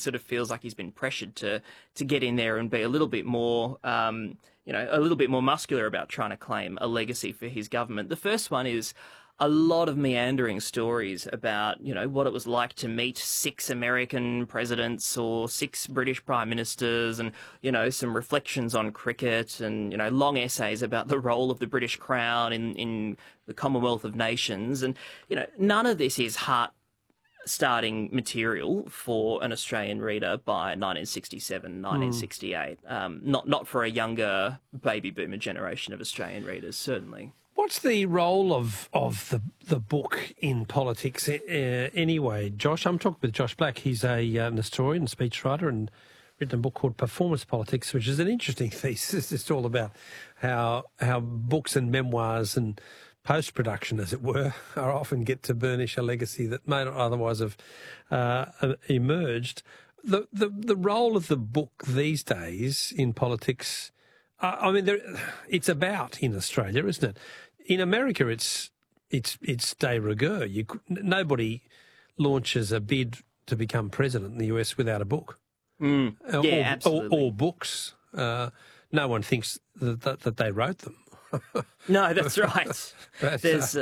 sort of feels like he's been pressured to get in there and be a little bit more, a little bit more muscular about trying to claim a legacy for his government. The first one is a lot of meandering stories about, what it was like to meet 6 American presidents or 6 British prime ministers and, some reflections on cricket and, long essays about the role of the British Crown in the Commonwealth of Nations. And, none of this is heart-starting material for an Australian reader by 1967, 1968. Not for a younger baby boomer generation of Australian readers, certainly. What's the role of the book in politics anyway, Josh? I'm talking with Josh Black. He's an historian, speechwriter, and written a book called Performance Politics, which is an interesting thesis. It's all about how books and memoirs and post-production, as it were, are often get to burnish a legacy that may not otherwise have emerged. The role of the book these days in politics, it's about in Australia, isn't it? In America, it's de rigueur. Nobody launches a bid to become president in the US without a book. Absolutely. Or books. No one thinks that they wrote them. No, that's right. It's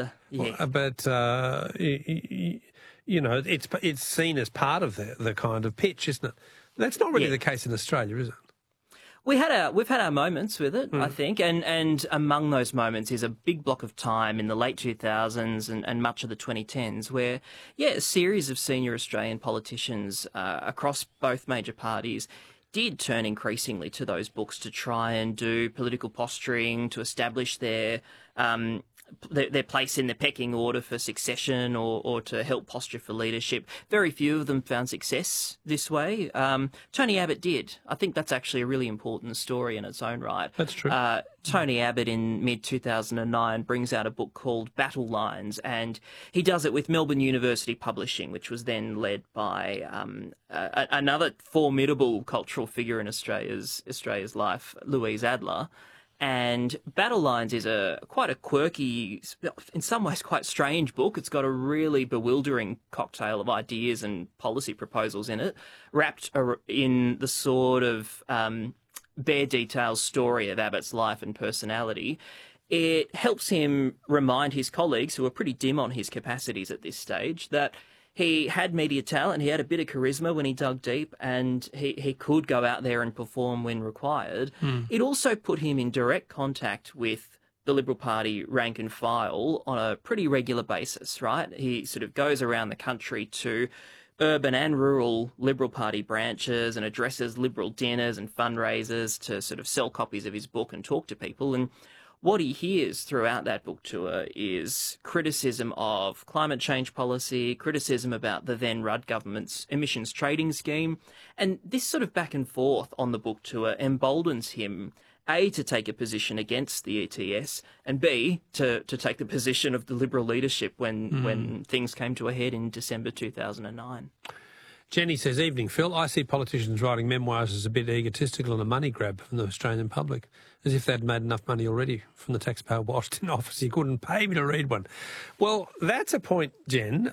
seen as part of the kind of pitch, isn't it? That's not really the case in Australia, is it? We've had our moments with it, I think, and among those moments is a big block of time in the late 2000s and much of the 2010s where, a series of senior Australian politicians across both major parties did turn increasingly to those books to try and do political posturing, to establish their place in the pecking order for succession or to help posture for leadership. Very few of them found success this way. Tony Abbott did. I think that's actually a really important story in its own right. That's true. Tony Abbott in mid-2009 brings out a book called Battle Lines, and he does it with Melbourne University Publishing, which was then led by another formidable cultural figure in Australia's life, Louise Adler. And Battle Lines is quite a quirky, in some ways quite strange book. It's got a really bewildering cocktail of ideas and policy proposals in it, wrapped in the sort of bare details story of Abbott's life and personality. It helps him remind his colleagues, who are pretty dim on his capacities at this stage, that he had media talent, he had a bit of charisma when he dug deep, and he could go out there and perform when required. It also put him in direct contact with the Liberal Party rank and file on a pretty regular basis, right? He sort of goes around the country to urban and rural Liberal Party branches and addresses Liberal dinners and fundraisers to sort of sell copies of his book and talk to people. And what he hears throughout that book tour is criticism of climate change policy, criticism about the then Rudd government's emissions trading scheme. And this sort of back and forth on the book tour emboldens him, A, to take a position against the ETS, and B, to take the position of the Liberal leadership when things came to a head in December 2009. Jenny says, evening, Phil. I see politicians writing memoirs as a bit egotistical and a money grab from the Australian public, as if they'd made enough money already from the taxpayer whilst in office. He couldn't pay me to read one. Well, that's a point, Jenny.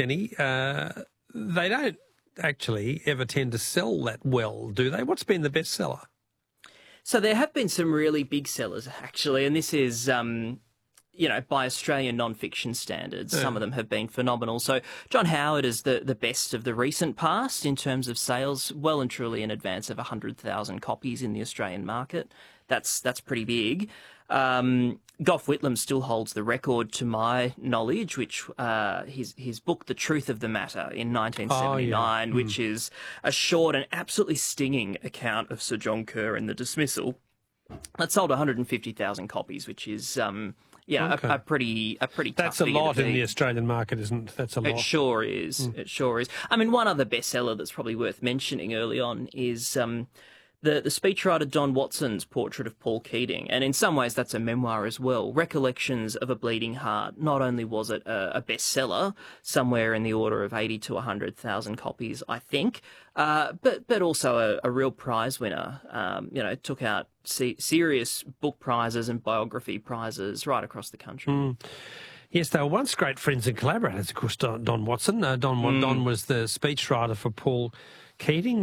They don't actually ever tend to sell that well, do they? What's been the bestseller? So there have been some really big sellers, actually, and this is by Australian non-fiction standards, some of them have been phenomenal. So John Howard is the best of the recent past in terms of sales, well and truly in advance of 100,000 copies in the Australian market. That's pretty big. Gough Whitlam still holds the record, to my knowledge, which his book, The Truth of the Matter, in 1979, which is a short and absolutely stinging account of Sir John Kerr and the dismissal. That sold 150,000 copies, which is a pretty That's tough a lot in the Australian market, isn't it? That's a lot. It sure is. It sure is. I mean, one other bestseller that's probably worth mentioning early on is the speechwriter Don Watson's portrait of Paul Keating, and in some ways that's a memoir as well. Recollections of a Bleeding Heart. Not only was it a bestseller, somewhere in the order of 80 to 100,000 copies, I think, but also a real prize winner. Took out serious book prizes and biography prizes right across the country. Yes, they were once great friends and collaborators, of course, Don Watson. Don was the speechwriter for Paul Keating.